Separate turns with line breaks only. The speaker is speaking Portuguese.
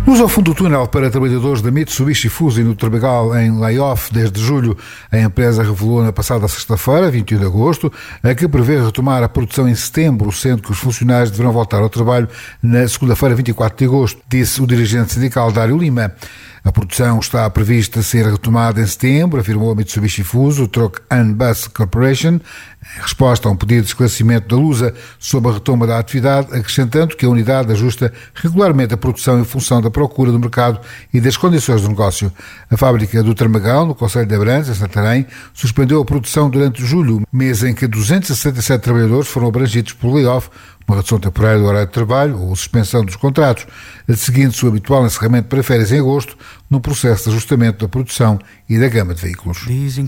Luz ao fundo do túnel para trabalhadores da Mitsubishi Fuji no Terminal em layoff desde julho. A empresa revelou na passada sexta-feira, 21 de agosto, a que prevê retomar a produção em setembro, sendo que os funcionários deverão voltar ao trabalho na segunda-feira, 24 de agosto, disse o dirigente sindical Dário Lima. A produção está prevista ser retomada em setembro, afirmou a Mitsubishi Fuji, o Truck and Bus Corporation, em resposta a um pedido de esclarecimento da Lusa sobre a retoma da atividade, acrescentando que a unidade ajusta regularmente a produção em função da procura do mercado e das condições do negócio. A fábrica do Termagão, no concelho de Abrantes, em Santarém, suspendeu a produção durante julho, mês em que 267 trabalhadores foram abrangidos por layoff, uma redução temporária do horário de trabalho ou suspensão dos contratos, seguindo-se o habitual encerramento para férias em agosto, no processo de ajustamento da produção e da gama de veículos.